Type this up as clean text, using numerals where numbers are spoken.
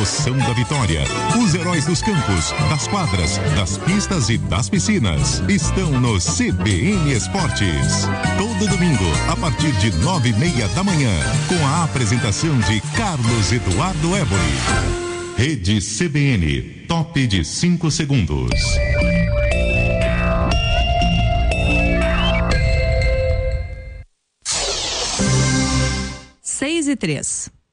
emoção da vitória. Os heróis dos campos, das quadras, das pistas e das piscinas estão no CBN Esportes. Todo domingo, a partir de 9:30 da manhã, com a apresentação de Carlos Eduardo Éboli. Rede CBN, top de 5 segundos. 6:03.